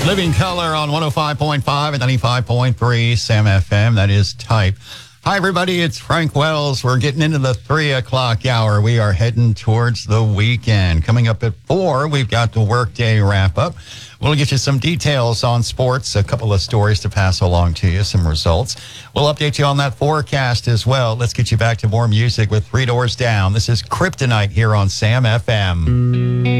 Living Color on 105.5 and 95.3 Sam FM. That is Type. Hi, everybody. It's Frank Wells. We're getting into the 3 o'clock hour. We are heading towards the weekend. Coming up at 4, we've got the workday wrap up. We'll get you some details on sports, a couple of stories to pass along to you, some results. We'll update you on that forecast as well. Let's get you back to more music with Three Doors Down. This is Kryptonite here on Sam FM.